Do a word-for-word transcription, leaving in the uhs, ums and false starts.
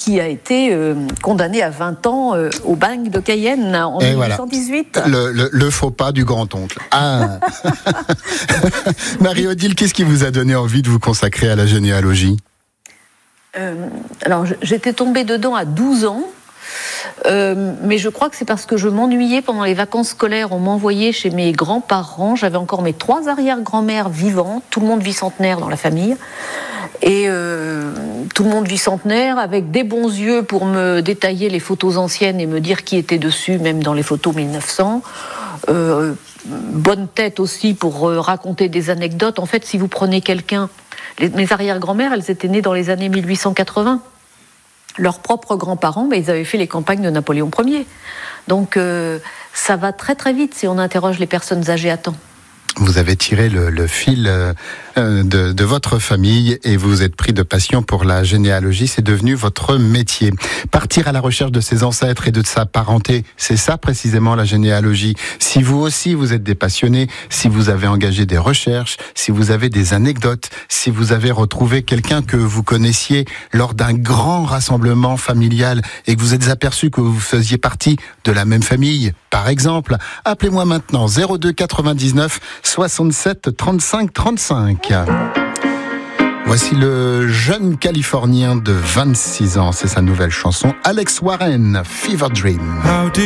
qui a été euh, condamné à vingt ans euh, au bagne de Cayenne en Et mille huit cent dix-huit. Voilà. Le, le, le faux pas du grand-oncle. Ah. Marie-Odile, qu'est-ce qui vous a donné envie de vous consacrer à la généalogie ? euh, Alors, j'étais tombée dedans à douze ans. Euh, mais je crois que c'est parce que je m'ennuyais pendant les vacances scolaires. On m'envoyait chez mes grands-parents. J'avais encore mes trois arrière-grand-mères vivantes. Tout le monde vit centenaire dans la famille. Et euh, tout le monde vit centenaire avec des bons yeux pour me détailler les photos anciennes et me dire qui était dessus, même dans les photos mille neuf cents. Euh, bonne tête aussi pour euh, raconter des anecdotes. En fait, si vous prenez quelqu'un... Les, mes arrière-grand-mères, elles étaient nées dans les années mille huit cent quatre-vingts. Leurs propres grands-parents, ben, ils avaient fait les campagnes de Napoléon Ier. Donc euh, ça va très très vite si on interroge les personnes âgées à temps. Vous avez tiré le, le fil euh, de, de votre famille et vous êtes pris de passion pour la généalogie. C'est devenu votre métier. Partir à la recherche de ses ancêtres et de sa parenté, c'est ça précisément la généalogie. Si vous aussi vous êtes des passionnés, si vous avez engagé des recherches, si vous avez des anecdotes, si vous avez retrouvé quelqu'un que vous connaissiez lors d'un grand rassemblement familial et que vous êtes aperçu que vous faisiez partie de la même famille, par exemple, appelez-moi maintenant zéro deux quatre-vingt-dix-neuf soixante-sept trente-cinq trente-cinq. Voici le jeune Californien de vingt-six ans, c'est sa nouvelle chanson, Alex Warren, Fever Dream.